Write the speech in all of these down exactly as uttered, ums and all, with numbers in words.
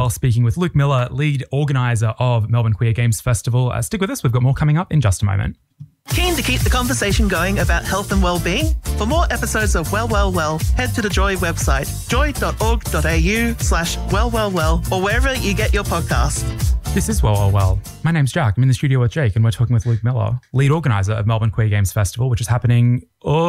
Well speaking with Luke Miller, lead organiser of Melbourne Queer Games Festival. Uh, stick with us, we've got more coming up in just a moment. Keen to keep the conversation going about health and well-being? For more episodes of Well, Well, Well, head to the Joy website, joy.org.au slash wellwellwell, or wherever you get your podcasts. This is Well, Well, Well. My name's Jack. I'm in the studio with Jake, and we're talking with Luke Miller, lead organiser of Melbourne Queer Games Festival, which is happening.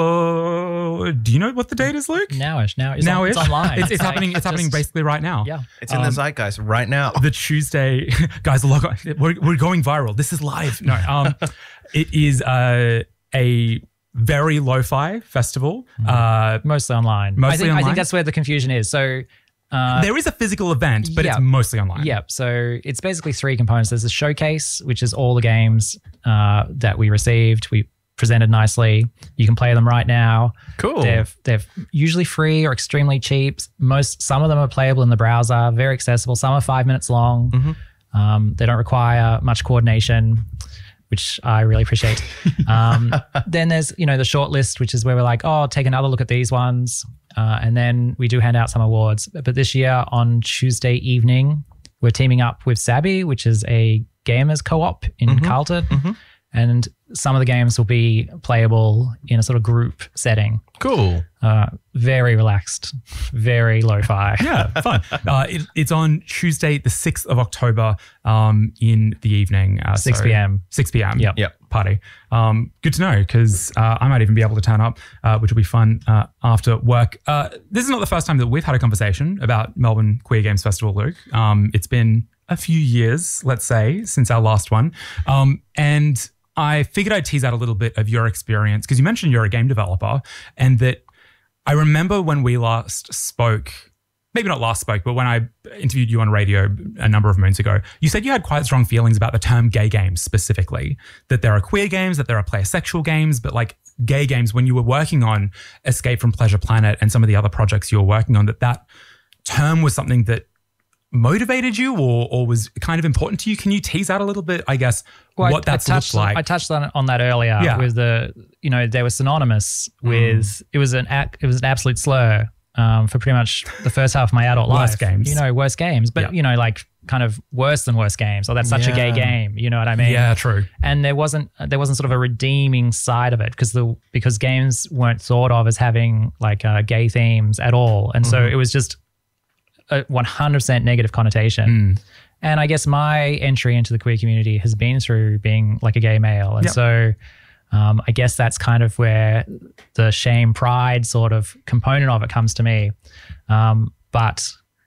Oh, do you know what the date is, Luke? Nowish. Now it's, Now on, it's online. It's, it's like happening. It's just, happening basically right now. Yeah, It's in um, the zeitgeist right now. The Tuesday, guys, log on. We're, we're going viral. This is live. No, um, it is uh, a very lo-fi festival. Mm. Uh, mostly online. Mostly I think, online? I think that's where the confusion is. So. Uh, there is a physical event, but yeah. it's mostly online. Yeah. So it's basically three components. There's a showcase, which is all the games uh, that we received. We presented nicely. You can play them right now. Cool. They're, they're usually free or extremely cheap. Most, some of them are playable in the browser, very accessible. Some are five minutes long. Mm-hmm. Um, they don't require much coordination, which I really appreciate. Um, then there's, you know, the short list, which is where we're like, oh, take another look at these ones. Uh, and then we do hand out some awards. But this year on Tuesday evening, we're teaming up with Sabby, which is a gamers co-op in mm-hmm. Carlton. Mm-hmm. And some of the games will be playable in a sort of group setting. Cool. Uh, very relaxed, very lo-fi. Yeah, fun. uh, it, it's on Tuesday, the sixth of October um, in the evening. Uh, six so p.m. six p.m. Yep. Yep. Party. Um, good to know, because uh, I might even be able to turn up, uh, which will be fun uh, after work. Uh, this is not the first time that we've had a conversation about Melbourne Queer Games Festival, Luke. Um, it's been a few years, let's say, since our last one. Um, and I figured I'd tease out a little bit of your experience, because you mentioned you're a game developer, and that I remember when we last spoke, maybe not last spoke, but when I interviewed you on radio a number of moons ago, you said you had quite strong feelings about the term gay games specifically, that there are queer games, that there are player sexual games, but like gay games, when you were working on Escape from Pleasure Planet and some of the other projects you were working on, that that term was something that motivated you or or was kind of important to you. Can you tease out a little bit, I guess, well, what I, that's I touched looked like? I touched on, on that earlier Yeah. with the, you know, they were synonymous with, mm. it was an ac- it was an absolute slur um, for pretty much the first half of my adult life. Worst games. You know, worst games, but Yeah. you know, like kind of worse than worst games. Or that's such Yeah. a gay game. You know what I mean? Yeah, true. And there wasn't there wasn't sort of a redeeming side of it because the because games weren't thought of as having like uh, gay themes at all, and mm-hmm. so it was just a one hundred percent negative connotation. Mm. And I guess my entry into the queer community has been through being like a gay male. And yep. so um, I guess that's kind of where the shame, pride sort of component of it comes to me. Um, but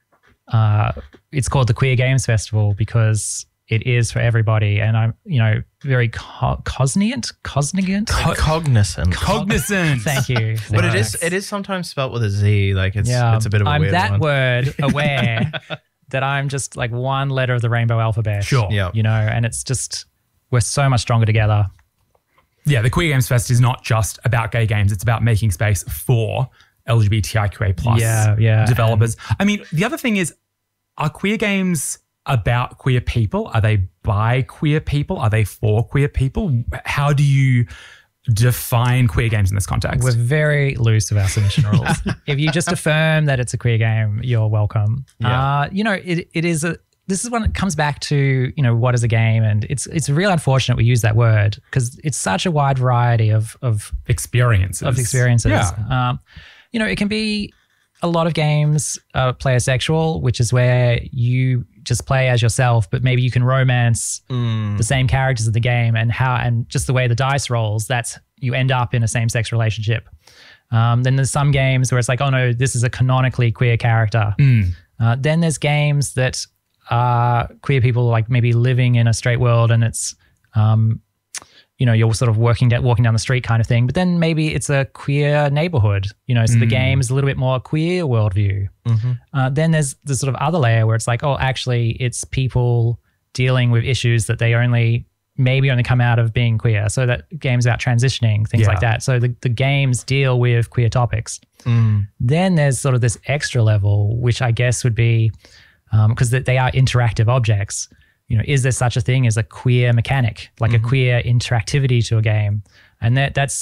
uh, it's called the Queer Games Festival because it is for everybody. And I'm, you know, very co- cognizant, cognizant, Co- cognizant, cognizant. Thank you. But it is, it is sometimes spelt with a Z. Like it's, yeah, it's a bit of a I'm weird that one. word aware that I'm just like one letter of the rainbow alphabet. Sure. Yeah. You know, and it's just, we're so much stronger together. Yeah, the Queer Games Fest is not just about gay games. It's about making space for L G B T I Q A plus yeah, yeah. developers. And I mean, the other thing is, are queer games about queer people? Are they by queer people? Are they for queer people? How do you define queer games in this context? We're very loose with our submission rules. If you just affirm that it's a queer game, you're welcome. Yeah. Uh, you know, it it is a, this is when it comes back to, you know, what is a game? And it's it's real unfortunate we use that word because it's such a wide variety of of experiences. Of experiences. Yeah. Um, you know, it can be a lot of games uh, player sexual, which is where you just play as yourself, but maybe you can romance mm. the same characters of the game and how, and just the way the dice rolls, that's, you end up in a same-sex relationship. Um, then there's some games where it's like, oh no, this is a canonically queer character. Mm. Uh, then there's games that are queer people like maybe living in a straight world and it's, um, you know, you're sort of working down, walking down the street kind of thing. But then maybe it's a queer neighborhood, you know, so mm. the game is a little bit more queer worldview. Mm-hmm. Uh, then there's the sort of other layer where it's like, oh, actually it's people dealing with issues that they only, maybe only come out of being queer. So that games about transitioning, things yeah. like that. So the, the games deal with queer topics. Mm. Then there's sort of this extra level, which I guess would be, because um, they are interactive objects. You know, is there such a thing as a queer mechanic, like mm-hmm. a queer interactivity to a game? And that that's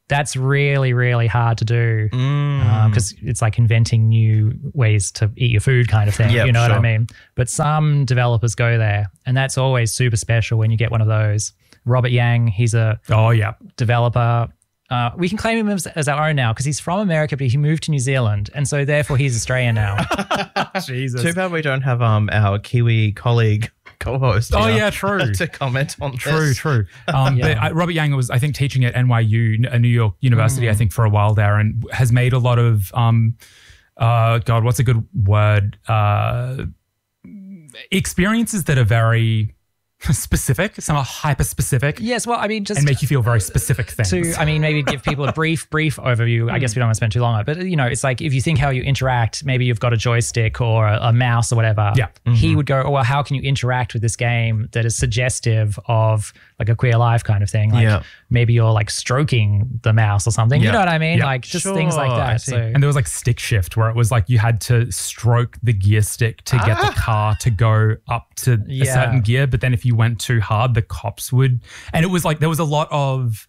That's really, really hard to do Mm. because um, it's like inventing new ways to eat your food kind of thing. Yeah, you know what I sure. mean? But some developers go there, and that's always super special when you get one of those. Robert Yang, he's a Oh, yeah. developer. Uh, we can claim him as, as our own now because he's from America, but he moved to New Zealand, and so therefore he's Australian now. Jesus. Too bad we don't have um our Kiwi colleague co-host. Oh, here yeah, true. to comment on True, this. true. Um, Yeah. But I, Robert Yang was, I think, teaching at N Y U, a New York university, Mm. I think, for a while there, and has made a lot of, um, uh, God, what's a good word? Uh, experiences that are very specific, some are hyper specific, Yes, well, I mean, just and make you feel very specific things. to, I mean, maybe give people a brief, brief overview. I guess we don't want to spend too long on it, but you know, it's like if you think how you interact, maybe you've got a joystick or a, a mouse or whatever. Yeah. He would go, oh, well, how can you interact with this game that is suggestive of like a Queer Life kind of thing? Like Yeah. maybe you're like stroking the mouse or something. You Yeah. know what I mean? Yeah. Like just things like Sure, I that. see. So And there was like stick shift where it was like you had to stroke the gear stick to get the car to go up to a Yeah. certain gear. But then if you went too hard, the cops would. And it was like there was a lot of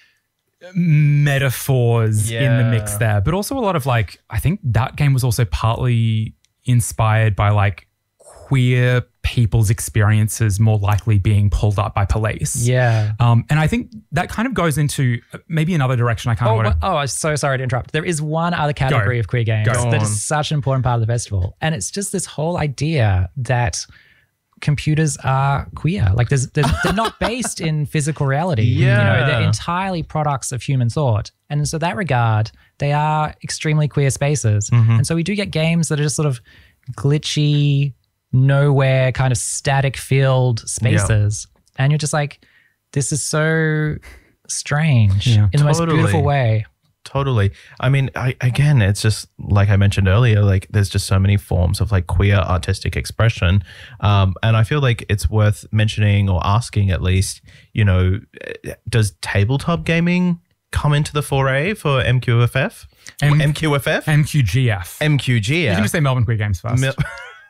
metaphors in the mix Yeah. there, but also a lot of like, I think that game was also partly inspired by like queer people's experiences more likely being pulled up by police. yeah. Um, and I think that kind of goes into maybe another direction I kind of Oh, want to. but- oh, I'm so sorry to interrupt. There is one other category Go. of queer games Go that on. is such an important part of the festival. And it's just this whole idea that computers are queer. Like there's, there's they're not based in physical reality. You know, they're Yeah. entirely products of human thought. And so that regard, they are extremely queer spaces. Mm-hmm. And so we do get games that are just sort of glitchy, nowhere kind of static filled spaces. And you're just like, this is so strange Yeah. in the most Totally. beautiful way. Totally. I mean, I, again, it's just like I mentioned earlier, like there's just so many forms of like queer artistic expression. Um, and I feel like it's worth mentioning or asking at least, you know, does tabletop gaming come into the foray for M Q F F? M- M Q F F? M Q G F. M Q G You can F. just say Melbourne Queer Games first. Mil-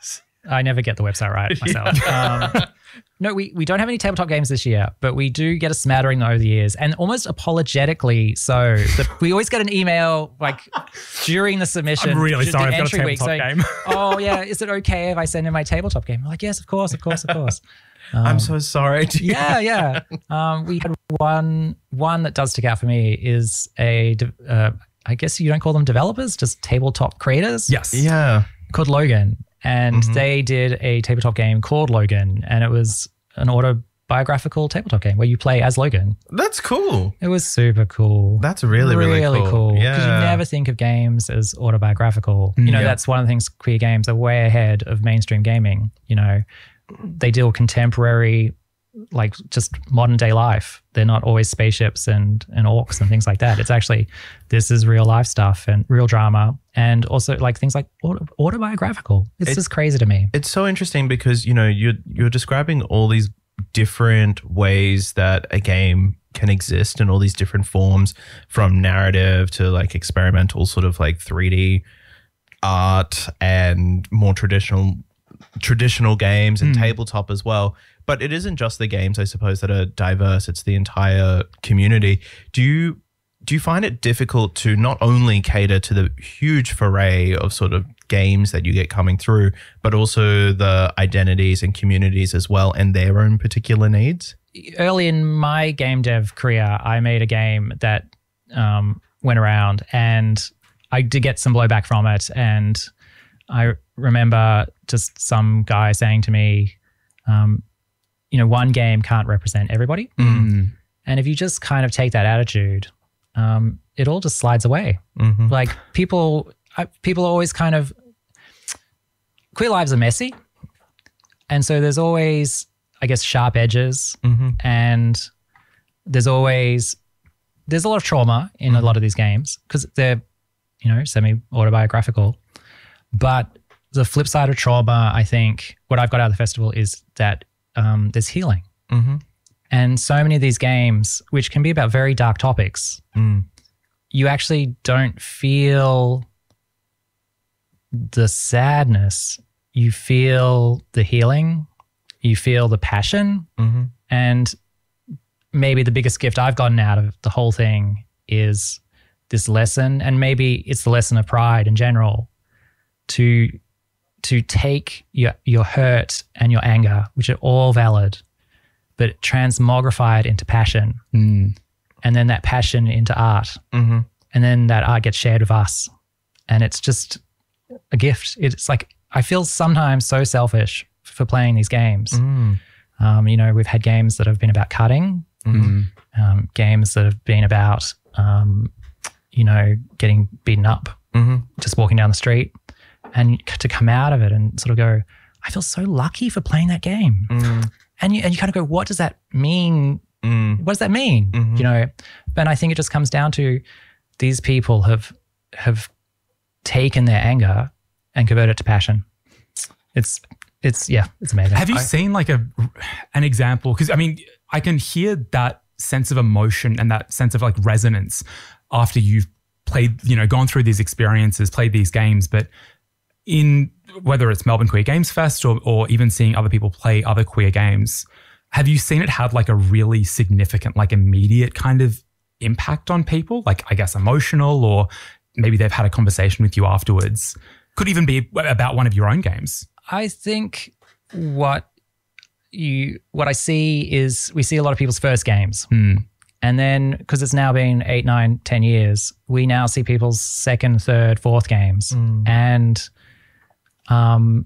I never get the website right myself. Um, no, we, we don't have any tabletop games this year, but we do get a smattering over the years, and almost apologetically so. The, we always get an email like during the submission. I'm really the sorry, I've got a entry week tabletop saying, game. oh yeah, is it okay if I send in my tabletop game? I'm like, yes, of course, of course, of course. I'm so sorry. To you. Yeah, yeah. Um, we had one one that does stick out for me is a, de- uh, I guess you don't call them developers, just tabletop creators. Yes. Yeah. Called Logan, and Mhm. they did a tabletop game called Logan, and it was an autobiographical tabletop game where you play as Logan. That's cool. It was super cool. That's really, really, cool. Because Yeah. you never think of games as autobiographical. You know, Yeah. that's one of the things queer games are way ahead of mainstream gaming. You know, they deal with contemporary, like just modern day life. They're not always spaceships and, and orcs and things like that. It's actually, this is real life stuff and real drama. And also like things like auto, autobiographical. It's It- just crazy to me. It's so interesting because, you know, you're you're describing all these different ways that a game can exist in all these different forms, from narrative to like experimental sort of like three D art and more traditional traditional games and Mm. tabletop as well. But it isn't just the games, I suppose, that are diverse. It's the entire community. Do you do you find it difficult to not only cater to the huge foray of sort of games that you get coming through, but also the identities and communities as well and their own particular needs? Early in my game dev career, I made a game that um, went around, and I did get some blowback from it. And I remember just some guy saying to me, um, you know, one game can't represent everybody. Mm. And if you just kind of take that attitude, um, it all just slides away. Mm-hmm. Like people, I, people are always kind of, queer lives are messy. And so there's always, I guess, sharp edges, Mm-hmm. and there's always, there's a lot of trauma in a lot of these games because they're, you know, semi-autobiographical. But the flip side of trauma, I think, what I've got out of the festival is that um, there's healing. Mm-hmm. And so many of these games, which can be about very dark topics, Mm. you actually don't feel the sadness. You feel the healing. You feel the passion. Mm-hmm. And maybe the biggest gift I've gotten out of the whole thing is this lesson, and maybe it's the lesson of pride in general, to to take your your hurt and your anger, which are all valid, but transmogrify it into passion, Mm. and then that passion into art, Mm-hmm. and then that art gets shared with us, and it's just a gift. It's like I feel sometimes so selfish for playing these games. Mm. Um, you know, we've had games that have been about cutting, Mm. um, games that have been about, um, you know, getting beaten up, Mm-hmm. just walking down the street, and to come out of it and sort of go, I feel so lucky for playing that game. Mm. And you and you kind of go, what does that mean? Mm. What does that mean? Mhm. You know, but I think it just comes down to these people have have taken their anger and converted it to passion. It's it's yeah, it's amazing. Have you I- seen like a an example? Because I mean, I can hear that sense of emotion and that sense of like resonance after you've played, you know, gone through these experiences, played these games. But in whether it's Melbourne Queer Games Fest or or even seeing other people play other queer games, have you seen it have like a really significant, like immediate kind of impact on people? Like I guess emotional, or maybe they've had a conversation with you afterwards. Could even be about one of your own games. I think what you what I see is we see a lot of people's first games. Hmm. And then because it's now been eight, nine, ten years, we now see people's second, third, fourth games. And um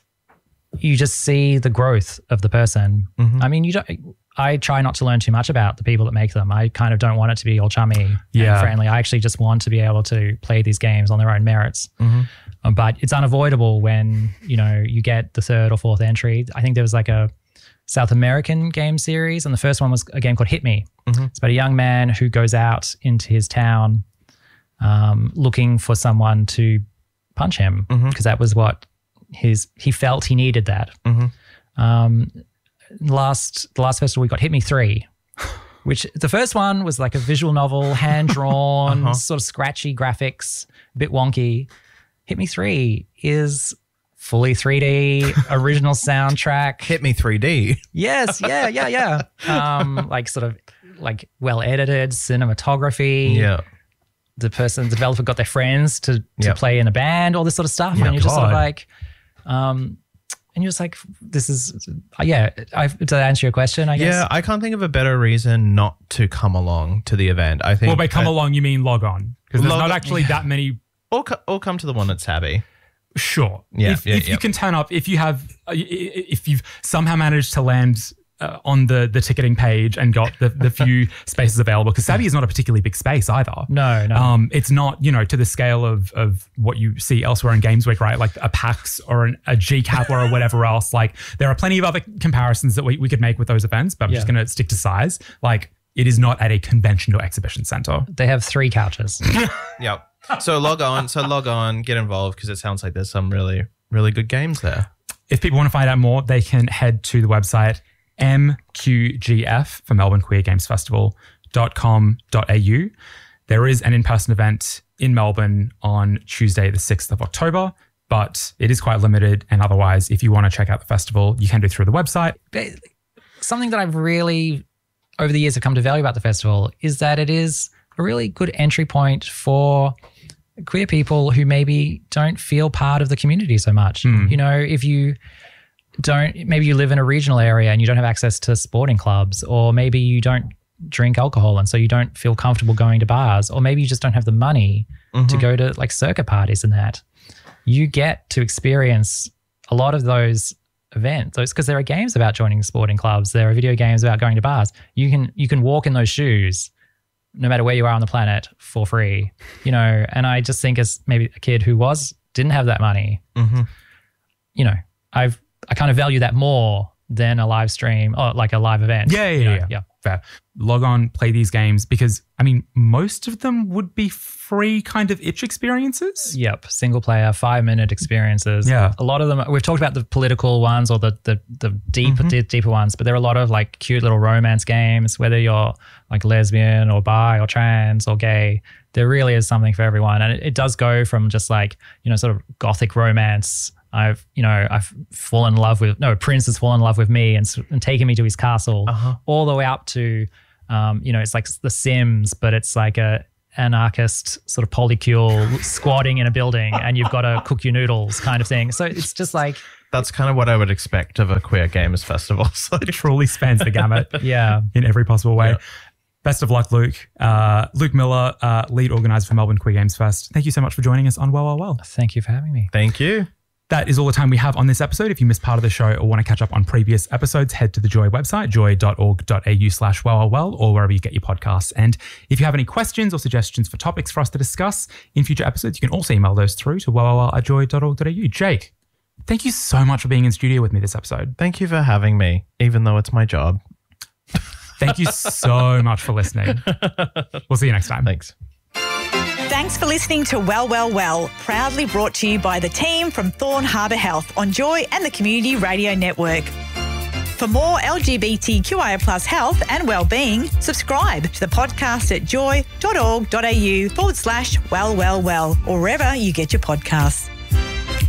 you just see the growth of the person. Mhm. I mean, you don't I try not to learn too much about the people that make them. I kind of don't want it to be all chummy Yeah. and friendly. I actually just want to be able to play these games on their own merits. Mhm. Um, but it's unavoidable when, you know, you get the third or fourth entry. I think there was like a South American game series, and the first one was a game called Hit Me. Mhm. It's about a young man who goes out into his town um, looking for someone to punch him, because Mhm. that was what his he felt he needed that. Mhm. Um, last the last festival we got Hit Me three, which the first one was like a visual novel, hand drawn, Uh-huh. sort of scratchy graphics, a bit wonky. Hit Me three is fully three D, original soundtrack. Hit Me three D. Yes, yeah, yeah, yeah. Um, like sort of like well edited cinematography. Yeah. The person, the developer got their friends to to Yep. play in a band, all this sort of stuff, Yeah, and you're just sort of God. like, um, and you're just like, this is, uh, yeah. I, did I answer your question? I guess. Yeah, I can't think of a better reason not to come along to the event. I think Well, by come uh, along, you mean log on. Because there's Log- not actually yeah. that many. or, co- or come to the one at Savvy. Sure. Yeah, If, yeah, if yeah. you can turn up, if you have, uh, i- i- if you've somehow managed to land uh, on the the ticketing page and got the, the few spaces available, because Savvy is not a particularly big space either. No, no. Um, it's not, you know, to the scale of of what you see elsewhere in Games Week, right? Like a PAX or an, a G CAP or whatever else. Like there are plenty of other comparisons that we, we could make with those events, but I'm just Yeah. going to stick to size. Like it is not at a convention or exhibition center. They have three couches. Yep. So log on. So log on. Get involved, because it sounds like there's some really, really good games there. If people want to find out more, they can head to the website M Q G F for Melbourne Queer Games Festival dot com dot a u. There is an in-person event in Melbourne on Tuesday, the sixth of October, but it is quite limited. And otherwise, if you want to check out the festival, you can do it through the website. But something that I've really, over the years, have come to value about the festival is that it is a really good entry point for queer people who maybe don't feel part of the community so much. Mm. You know, if you don't, maybe you live in a regional area and you don't have access to sporting clubs, or maybe you don't drink alcohol and so you don't feel comfortable going to bars, or maybe you just don't have the money to go to like circuit parties and that. You get to experience a lot of those events, those because there are games about joining sporting clubs, there are video games about going to bars. You can you can walk in those shoes no matter where you are on the planet for free, you know. And I just think as maybe a kid who was didn't have that money, Mm-hmm. you know, I've I kind of value that more than a live stream or like a live event. Yeah, yeah, you know? yeah. yeah. Fair. Log on, play these games, because, I mean, most of them would be free kind of itch experiences. Yep, single player, five minute experiences. Yeah. A lot of them, we've talked about the political ones or the the, the deep, Mm-hmm. de- deeper ones, but there are a lot of like cute little romance games, whether you're like lesbian or bi or trans or gay, there really is something for everyone. And it, it does go from just like, you know, sort of gothic romance. I've, you know, I've fallen in love with, no, Prince has fallen in love with me and, s- and taken me to his castle, Uh-huh. all the way up to, um, you know, it's like The Sims, but it's like a, anarchist sort of polycule squatting in a building and you've got to cook your noodles kind of thing. So it's just like... That's kind of what I would expect of a Queer Gamers Festival. So It truly spans the gamut yeah. in every possible way. Yeah. Best of luck, Luke. Uh, Luke Miller, uh, lead organizer for Melbourne Queer Games Fest. Thank you so much for joining us on Well, Well, Well. Thank you for having me. Thank you. That is all the time we have on this episode. If you missed part of the show or want to catch up on previous episodes, head to the Joy website, joy.org.au slash well, well, well, or wherever you get your podcasts. And if you have any questions or suggestions for topics for us to discuss in future episodes, you can also email those through to well, well, well at joy.org.au. Jake, thank you so much for being in studio with me this episode. Thank you for having me, even though it's my job. Thank you so much for listening. We'll see you next time. Thanks. Thanks for listening to Well, Well, Well, proudly brought to you by the team from Thorn Harbour Health on Joy and the Community Radio Network. For more L G B T Q I A plus health and wellbeing, subscribe to the podcast at joy.org.au forward slash well, well, well, or wherever you get your podcasts.